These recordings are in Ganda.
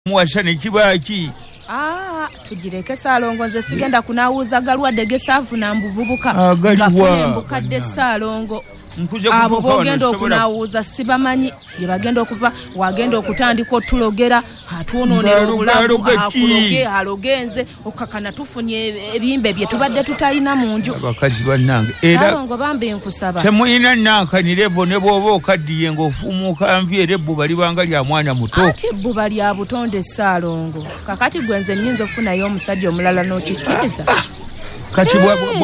muwasane kibaki tugireke Saalongo nze sigenda kunawuza galwadde gesaafu na mbuvubuka galiwa mbukadde Saalongo abo bogenda okunawuza sibamanyi ye bagenda okuva wagenda okutandika otulogera atuwonoonera obulamu akuloge alogenze okakana tufunye ebimbe bye tubadde tutayina mu nju abakazi bannange era Saalongo bambe nkusaba temuyina nankanire bo ne bwoba okaddiye ng'ofuumuuka nvyera ebbuba libanga lya mwana muto ati ebbuba lya butonde Saalongo kakati gwenze nnyinza ofunayo omusajja omulala n'okikkiriza kati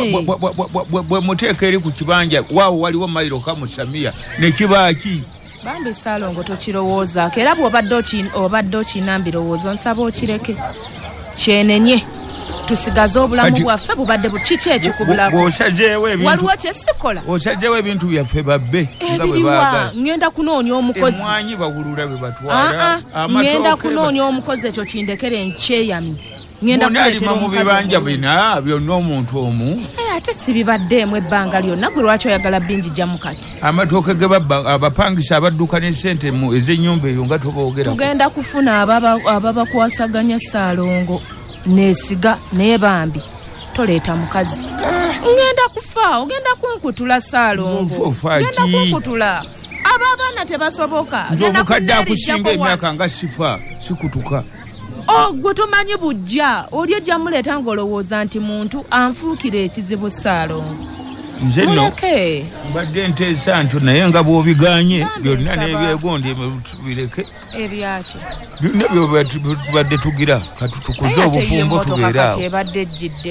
bwe muteeka eri ku kibanja waawo waliwo mayiro kamusamiya ne kibaki bambi Saalongo tokirowoozaako era bw'obadde okina mbirowoozo nsaba okireke kyenenye tusigaze obulamu bwaffe bubadde kiki ekikubulako waliwo kyesikola osazeewo ebintu byaffe babbe ebiriwa ngenda kunoonya omukozi emwanyi bawulula be batwala ngenda kunoonya omukozi ekyo kindekere nkyeyami ngenda kuleetera mu bibanja bina byonna omuntu omu ate si bibaddeemu ebbanga lyonna gwe lwaki oyagala bingi mu kati amatooke ge abapangisa abadduka n'essente ez'ennyumba eyo nga toboogera tugenda kufuna ababakwasaganya Saalongo neesiga naye bambi toleeta mukazi ngenda kufa ogenda kunkutula Saalongo ngenda kunkutula abaana tebasoboka omukadde akusinga emyaka nga sifa sikutuka gwe tomanyi bujja oli ojja muleeta ng'olowooza nti muntu anfuukira ekizibu Saalongo nze nno mbadde nteesa nti naye nga bw'obiganye byonna n'ebyegondi bireke ebyaki byonna byobadde tugira katutukuze obufumbo tubeeraawo ebadde ejjidde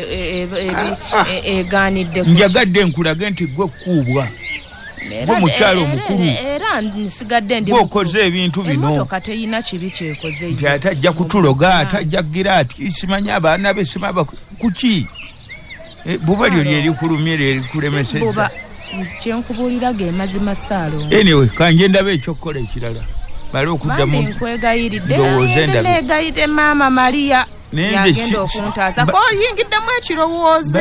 egaanidde njagadde nkulage nti gwe kkuubwa gwe mukyalo omukulu era nsigadde ndi okoze ebintu bino emmotoka teyina kibi kyekoze nti atajja kutuloga atajja kugira ati simanyi abaana be simaba kuki buba lyo lyerikulumye lyerikulemeseza kyenkubuulira ge mazima Saalongo anyway kanje ndaba ekyokukola ekirala bale okuddamu nkwegayiridde negayidde maama Maria yagenda okuntaasa oyingiddemu ekirowoozo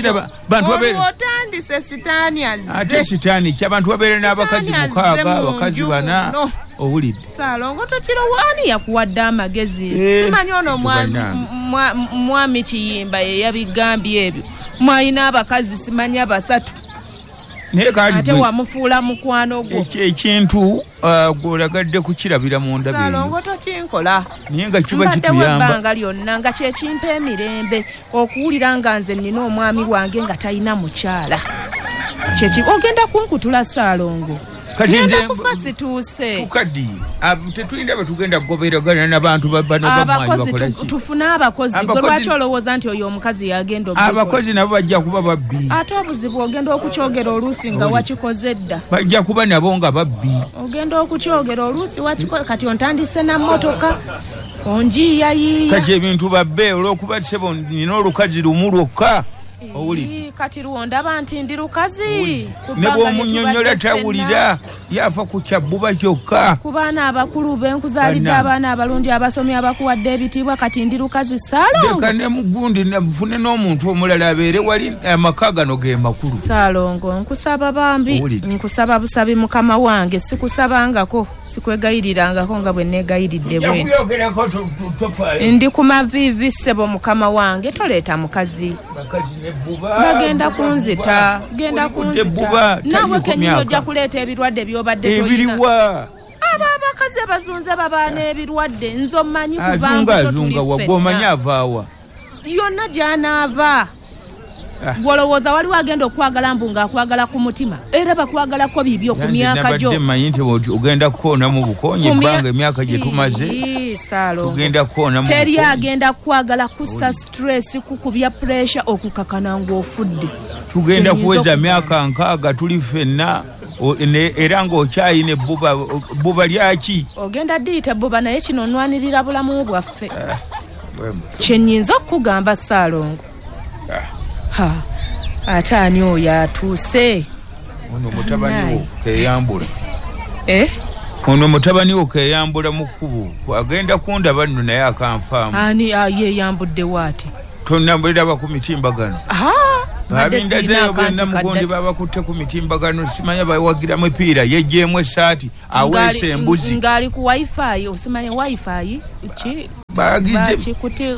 otandise sitaani azze ate sitaani ky'abantu babeere n'abakazi 6 abakazi 4 owulidde Saalongo tokirowaani yakuwadde amagezi simanyi ono mwami Kiyimba ye yabigambye ebyo mwalina abakazi simanyi 3 ate wamufuula mukwano gwo ekintu gw'olagadde kukirabira mu ndabyo Saalongo tokinkola naye nga kiba kituyamba ebbanga lyonna nga kyekimpa emirembe okuwulira nga nze nnina omwami wange nga talina mukyala ogenda kunkutula Saalongo ngenda kufa situuse tukaddi tetuyinda betugenda kugoberagana n'abantu abakozi tufune abakozi gwe lwaki olowooza nti oyo omukazi yagenda abakozi nabo bajja kuba babbi ate obuzibu ogenda okukyogera oluusi nga wakikoze dda bajja kuba nabo nga babbi ogenda okukyogera oluusi kati ontandise na mmotoka onjiyayiya kati ebintu babbe olw'okuba sebo nina olukazi lumu lwokka owulidde kati ndaba nti ndi lukazi ne bw'omunnyonnyola tawulira yafa ku kyabbuba kyokka ku baana abakulu benkuzaalidde abaana abalungi abasomi abakuwadde ebitiibwa kati ndi lukazi Saalongo leka ne mugundi nafune n'omuntu omulala abeere wali amaka gano ge makulu Saalongo nkusaba bambi nkusaba busabi mukama wange sikusabangako sikwegayirirangako nga bwe neegayiridde bwe ndi ku maviivi ssebo mukama wange toleeta mukazi bagenda kunzita nawe kenyini ojja kuleeta ebirwadde byobadde toyina abakazi abazunze babaana ebirwadde nze omanyi kuvangazunga wagwomanyi avaawa yonna gyanaava gwolowooza waliwo agenda okwagala mbu ngaakwagala ku mutima era bakwagalako bibyo ku myaka gyo manyi nti ogenda kukoona mu bukonye ebbanga emyaka gye tumaze tugenda kukoona mu teri agenda kwagala kussa stress kukubya pressure okukakana ng'ofudde tugenda kuweza myaka 6 tuli ffenna era ng'okyayina ebbuba lyaki ogenda diyita bbuba naye kino onwanirira bulamu bwaffe kyennyinza okukugamba Saalongo ate ani oyo atuuse ono mutabani wo keyambula ono mutabani wo keyambula mu kkubo agenda kundaba nno naye akanfaamu ani yeyambudde waati tonambuliraba ku mitimbagano babindadeyo benda mugondi babakutte ku mitimbagano simanya bawagira mipiira yejjeemu essaati aweesa embuzi ngali ku wifi osimanya wifi ki bagize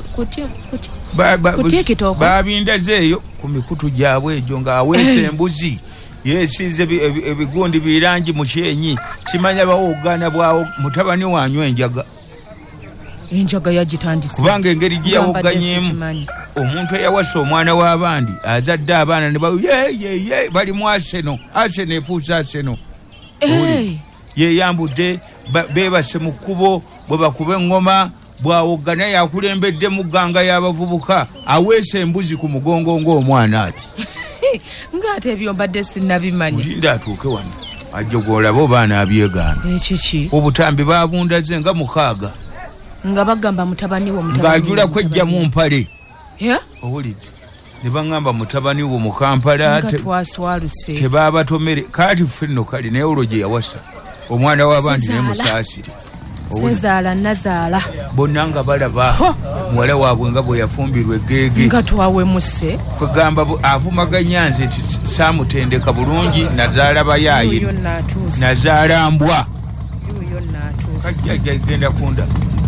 babindazeeyo ku mikutu gyabwe egyo ng'aweesa embuzi yeesize ebigundi birangi mukyenyi simanya bawoggana bwawo mutabani wanywa enjaga yagitandise kubanga engeri gye yawogganyeemu omuntu eyawasa omwana w'abandi azadde abaana ne ye bali mu aseno efuuse aseno yeyambudde beebase mu kkubo bwe bakuba eŋŋoma bwawoggana yakulembedde mu gganga y'abavubuka aweesa embuzi ku mugongo ng'omwana ati ng'ate ebyo mbadde sinnabimanya olinda atuuke wano ajjogoola bo baana abyegambe ekiki obutambi babundaze nga 6 nga bagamba mutabani wo ng'ajula kwejja mu mpale owulidde ne baŋŋamba mutabani wo mu Kampala tebaabatomere kaati ffenno kale naye olwo gye yawasa omwana w'abandi naye musaasire sezaala nazaala bonna nga balaba muwala waabwe nga bwe yafumbirwa eggeege nga twawemuse kwegamba avumaganya nze nti saamutendeka bulungi nazaala bayaaye nazaala mbwa kajjajja genda kunda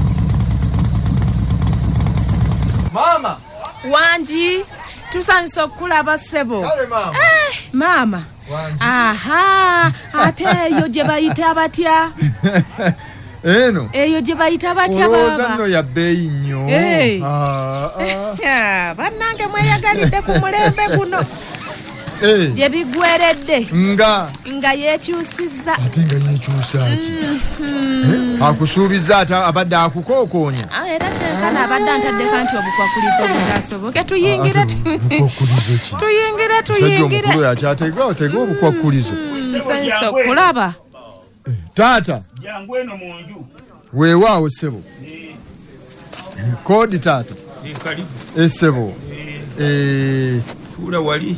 Mama wanji tusanise okulaba ssebo maama aha ate eyo gye bayita batya eyo gye bayita batya baba nno ya bbeeyi nnyo bannange mweyagalidde ku mulembe guno gye bigweredde nga yeekyusizza ate nga yeekyusa ki akusuubiza ate abadde akukookonya era kyenkana abadde antaddeko nti obukwakulizo butaasoboke tuyingire omukulu yakyatega otega obukwakulizo nsanyusa okulaba taata jangu eno mu nju weewaawo ssebo koodi taata essebo tuula wali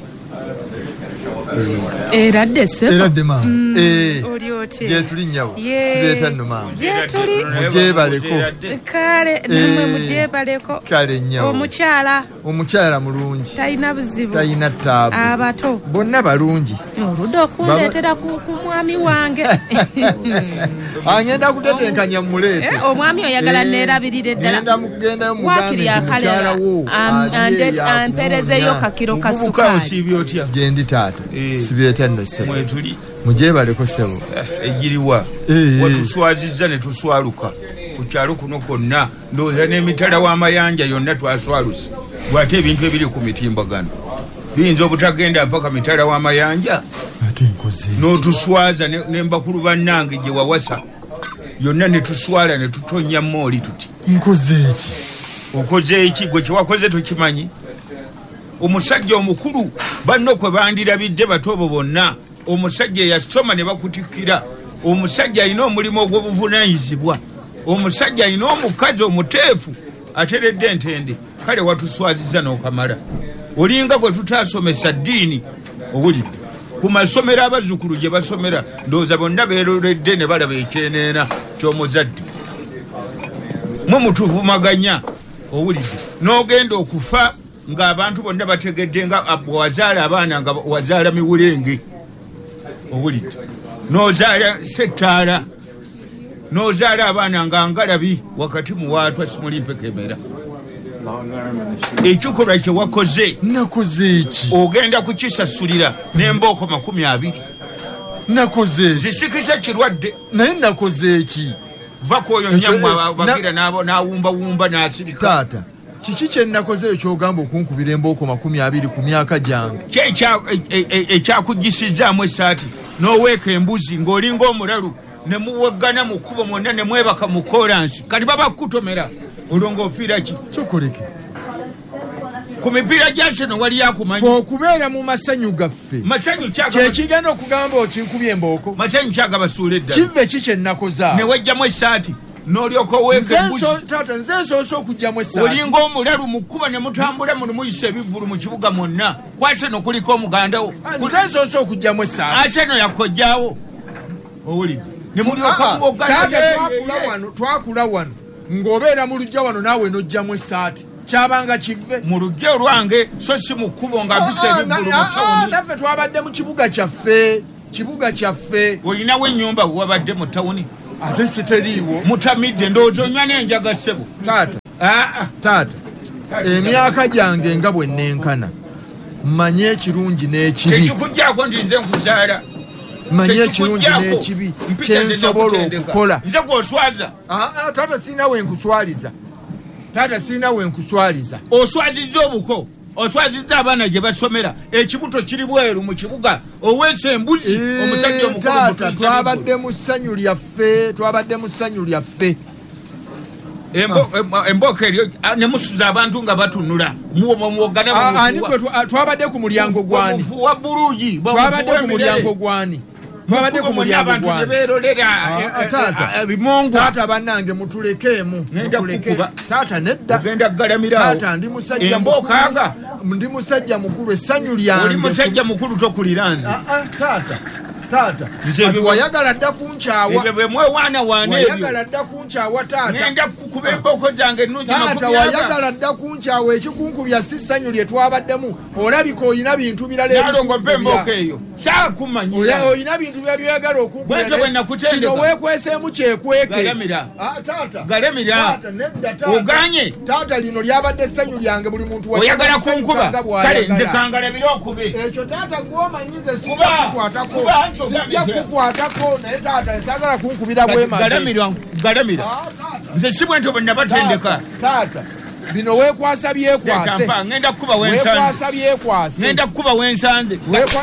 eradde ssebo eradde maama oli otya gyetuli nnyabo sibeeta nno maama gyetuli mugyebaleko kale namwe mugyebaleko kale nnyabo omukyala mulungi talina buzibu talina ttaabu abato bonna balungi oludde okundeetera ku mwami wange agenda kutetenkanya mmuleete omwami oyagala neerabirire ddala kugendayo mugambe nti mukyala wo amperezeyo kakiro ka sukaali gyendi taata sibyeta nno ssebo mugyebaleko ssebo egiriwa watuswazizza ne tuswaluka ku kyalo kuno kwonna ndowooza n'emitala w'amayanja yonna twaswalusa bw'ate ebintu ebiri ku mitimbagano biyinza obutagenda mpaka mitala w'amayanja n'otuswaza n'embakulu bannange gye wawasa yonna ne tuswala ne tutonya mooli tuti nkoze eki okoze eki gwe kyewakoze tokimanyi omusajja omukulu banno kwe bandirabidde batobo bonna omusajja yasoma ne bakutikkira omusajja alina omulimu ogw'obuvunaanyizibwa omusajja alina omukazi omuteefu ateredde entende kale watuswazizza n'okamala olinga gwe tutaasomesa ddiini owulidde ku masomero abazzukulu gye basomera ndowooza bonna beeroledde ne balaba ekyeneena ky'omuzadde mwe mutuvumaganya owulidde n'ogenda okufa ng'abantu bonna bategedde nga wazaala abaana nga wazaala miwulenge owulidde n'ozaala settaala n'ozaala abaana nga ngalabi wakati mu waatwa simulimpekemera ekikolwa kye wakoze nakoze eki ogenda kukisasulira n'embooko 20 nakoze zisikisa kirwadde naye nakoze eki vakoyo nyammwe bagira n'awumbawumba n'asirika taata kiki kye nakoze ekyogamba okunkubira embooko 20 ku myaka gyange ekyakugisizzaamu essaati n'oweeka embuzi ng'olinga omulalu ne muwaggana mu kkubo mwonna ne mwebaka mu koolansi kati baba kukutomera olwo ofiira ki sokoleke ku mipiira gyaseno wali akumanyi okubeera mu masanyu gaffe kyekigenda okugamba okinkubya embooko masanyu kyagabasuula eddala kive ki kye nakoza ne wajjamu essaati n'olyoka oweeka embuzi taata nze nsoose okugjamu essaati olinga omulalu mu kkuba ne mutambula muli muyisa ebivvulu mu kibuga mwonna kwaseno kuliko omugandawo nze nsoose okugjamu essaati aseno yakkojjaawo owulidde ne twakula wano ng'obeera mu lujja wano naawe n'ojjamu essaati kyabanga kive mu lugyo lwange so si mu kkubo nga mpisa ebiggulu mu tawuni. Naffe twabadde mu kibuga kyaffe. Olinawo ennyumba wabadde mu tawuni? Ate siteriiwo. Mutamidde ndowooza onywa n'enjaga ssebo. Taata emyaka gyange nga bwe nenkana manye ekirungi n'ekibi. Tekikuggyako nti nze nkuzaala. Manye ekirungi n'ekibi kyensobola okukola. Nze gw'oswaza. Taata sirina we nkuswaliza. Oswazizza obuko. Oswazizza abaana gye basomera. Ekibuto kiri bweru mu kibuga. Oweesa embuzi omusajja omukulu mutuliza. Twabadde mu ssanyu lyaffe. Emboka eryo ne musuza abantu nga batunula. Muwogana mu twabadde ku mulyango gwani. Wa bulungi. Twabadde ku mulyango gwani. Taata bannange mutulekeemu. Taata nedda. Ogenda galamirawo. Taata ndi musajja mukulu essanyu lyange. Oli musajja mukulu tokulira nze. Taata wayagala dda kunkyawa. Ebyo mwewaana waana ebyo. Wayagala dda kunkyawa taata. Ngenda kukuba emboko zange ennungi taata wayagala dda kunkyawa ekikunkubya si ssanyu lye twabaddemu. Olabika olina bintu birala nalongo mpe emboko eyo. Saakumanyira. Olina bintu byagala okunkubya. Bwetyo bwe nakutendeka. Kino weekweseemu kyekweke. Galemira. Taata. Galemira. Taata nedda taata. Oganye. Taata lino lyabadde essanyu lyange buli muntu oyagala kunkuba. Kale nze kangalabira okube. Ekyo taata gw'omanyize sikukwatako. Sijja kukwatako naye taata sagala kunkubira bwemaze. Galamira. Nze si bwentyo bwe nabatendeka. Taata bino weekwasa byekwase. Ngenda kukuba wensanze. Weekwasa byekwase. Ngenda kukuba wensanze.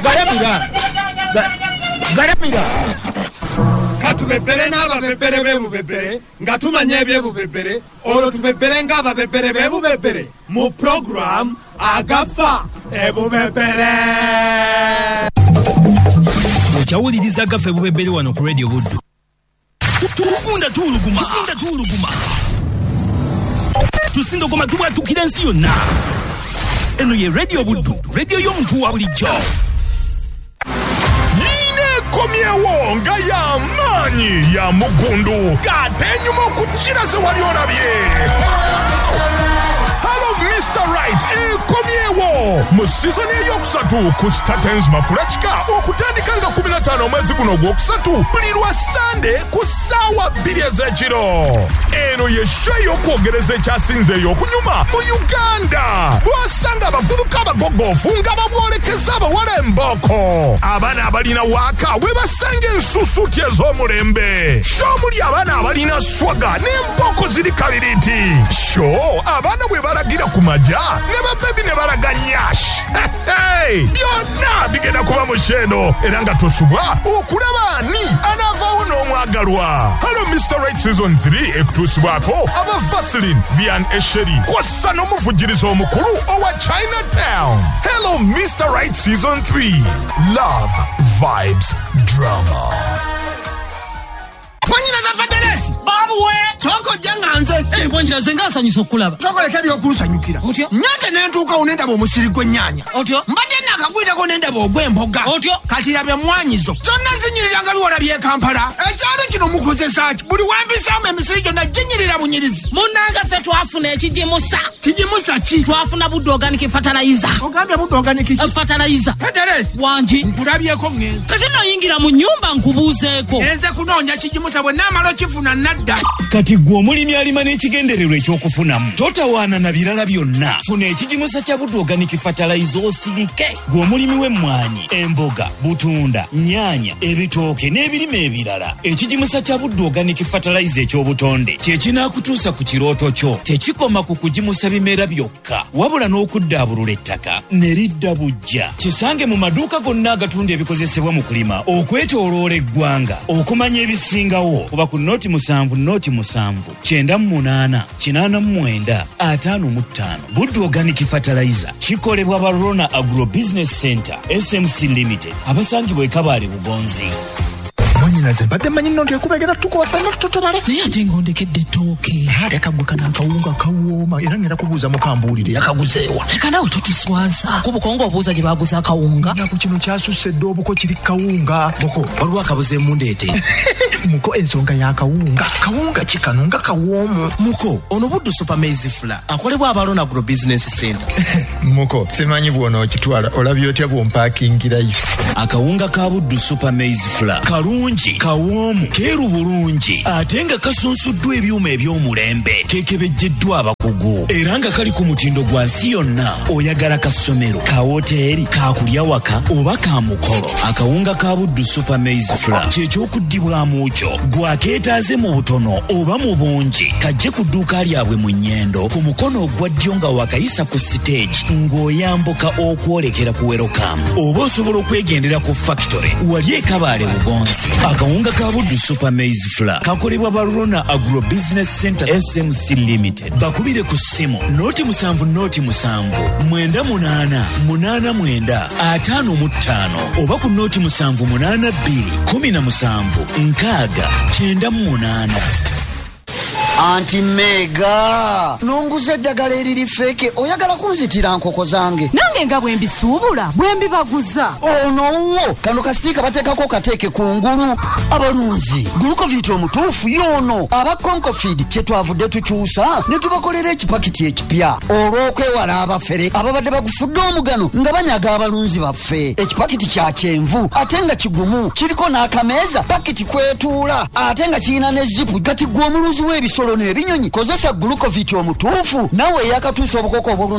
Galamira. Katubebere n'ababebere b'ebubebere nga tumanya ebyebubebere olwo tubebere ng'ababebere b'ebubebere mu program agafa ebubebere. Okyawuliriza agafa ebubebere wano ku Radio Buddu. Tugunda tuuluguma. Tusindogoma tubwatukira ensi yonna. Eno ye Radio Buddu, radio y'omuntu wa bulijjo. Komyewo nga y'amaanyi ya mugundu gatenyuma okukira ze wali olabye. Hello Mr. Right ekomyewo mu sizoni eyokusatu ku Statens Makulachika okutandika nga 15 omwezi guno ogwokusatu buli lwa Sande ku ssaawa 2 ez'ekiro. Eno ye show y'okwogereza ekyasinzeeyo okunyuma mu Uganda. Bw'osanga abavubuka abagogofu nga babwolekeza abawala emboko. Abaana abalina waaka we basanga ensusuuti ez'omulembe. Show muli abaana abalina swaga n'emboko ziri kabiriti. Show abaana bwe balagira ku maja ne babebi ne balaga nyash. Byonna bigenda kuba mu sheno era nga tosubwa okulaba ani anaavaawo n'omwagalwa. Hello Mr. Right Season 3 ekutuusibwako aba Vaseline Vian Esheri kwassa n'omuvugiriza omukulu owa Chinatown. Hello Mr. Right Season 3 Love Vibes Drama. Mwanyina za Faderesi Babu we soko janganze mwanyina zenga sanyuso kulaba soko leke byokusanyukira otyo nyate nentuuka onenda bomusiri gwennyanya otyo mbadde nakagwirako nenda bogwemboga otyo kati labya mwanyizo zonna zinyiriranga biwala bye Kampala ekyalo kino mukozesa ki buli wambisamu emisiri gyonna ginyirira bunyirizi munanga ffe twafuna ekijimusa ki twafuna Buddu Organic Fertilizer. Ogambye Buddu Organic Fertilizer Faderesi wanji nkulabyeko ngenzi kati noyingira mu nnyumba nkubuuzeeko nze kunoonya kijimusa bwe naamala okifuna nadda. Kati gwe omulimi alima n'ekigendererwa ekyokufunamu totawaana na birala byonna. Funa ekijimusa kya Buddu Organic Fertilizer osirike. Gwe omulimi w'emmwanyi, emboga, butunda, nnyaanya, ebitooke n'ebirime ebirala. Ekijimusa kya Buddu Organic Fertilizer eky'obutonde kye kinaakutuusa ku kirooto kyo. Tekikoma ku kujimusa bimera byokka wabula n'okuddaabulula ettaka ne lidda bujja. Kisange mu maduuka gonna agatunda ebikozesebwa mu kulima okwetooloola eggwanga okumanya ebisingawo kuba ku noti 7 98 89 55. Buddu Organic Fertilizer kikolebwa ba Rona Agro Business Center SMC Limited abasangibwa e Kabale Bugonzi. Mwanyina naze mbadde manyi nno ndyekubegera tukuba fena tutobale naye ate ng'ondekedde ettooke leka gwe kana akawunga kawooma era ngenda kubuuza mukambuulire yakaguzeewa leka naawe totuswaza kubukonga obuuza gye baaguza akawunga naku kino kyasusse dde obuko kiri kawunga muko waliwo akabuzeemu ndeete muko ensonga y'akawunga kawunga kikano nga kawoomu muko ono buddu super maize flour akolebwa abalona agro business center muko simanyi bw'onookitwala olabye otya bw'ompaakingirayo akawunga ka buddu super maize flour kalungi kawoomu keeru bulungi ate nga kasunsuddwa ebyuma eby'omulembe keekebejjeddwa abakugu era nga kali ku mutindo gwa nsi yonna oyagala ka ssomero ka woteeri kakulya waka oba ka mukolo akawunga ka buddu super maize flour kyekyokuddibwamu kyo gwakeetaaze mu butono oba mu bungi kajje ku dduuka lyabwe mu nnyendo ku mukono ogwa ddyo nga wakayisa ku siteegi ng'oyambuka okwolekera ku werokamu oba osobola okwegendera ku factory wali ekabaale bugonzi akawunga ka buddu super maize flour kakolebwa balona agro business center smc limited bakubire ku ssimu noti 7 9 8 5 oba ku noti 7 8 2 17 6 Anti Mega nonguze eddagala eriri feke oyagala kunzitira nkoko zange nange nga bwe mbisuubula bwe mbibaguza ono kano kasitiika bateekako kateeke kungulu abalunzi gulukoviti omutuufu y'ono aba Concofeed kye twavudde tukyusa ne tubakolera ekipakiti ekipya olw'okwewala abafere ababadde bagufudde omugano nga banyaga abalunzi baffe ekipakiti kya kyenvu ate nga kigumu kiriko n'akameeza pakiti kwetuula ate nga kirina ne zipu kati gwe omulunzi w'ebisolo n'ebinyonyi kozesa gulukoviti omutuufu nawe yakatuusa obukoko obulungi